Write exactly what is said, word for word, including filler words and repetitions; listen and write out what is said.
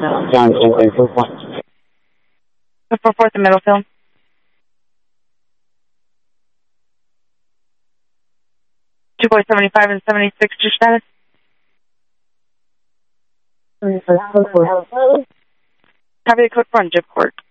John ten for what? For fourth and Middlefield. Two boys seventy-five and seventy-six, your status? Copy the code for on Jib Court.